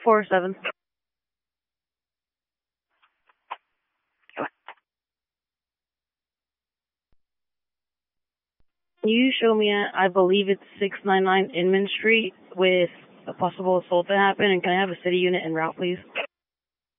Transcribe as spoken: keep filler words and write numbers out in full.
four seven. Can you show me at, I believe it's six ninety-nine Inman Street with a possible assault that happened, and can I have a city unit en route, please?